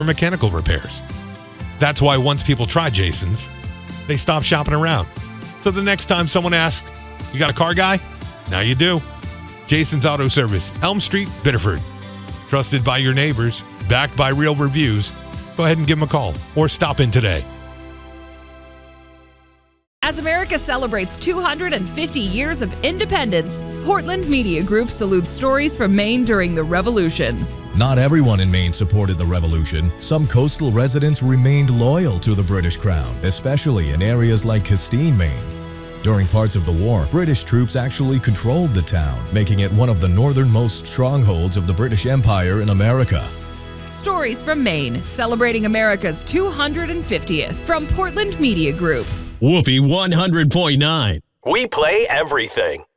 for mechanical repairs. That's why once people try Jason's, they stop shopping around. So the next time someone asks, you got a car guy? Now you do. Jason's Auto Service, Elm Street, Biddeford. Trusted by your neighbors, backed by real reviews. Go ahead and give them a call or stop in today. As America celebrates 250 years of independence, Portland Media Group salutes stories from Maine during the Revolution. Not everyone in Maine supported the Revolution. Some coastal residents remained loyal to the British Crown, especially in areas like Castine, Maine. During parts of the war, British troops actually controlled the town, making it one of the northernmost strongholds of the British Empire in America. Stories from Maine, celebrating America's 250th from Portland Media Group. Whoopee 100.9. We play everything.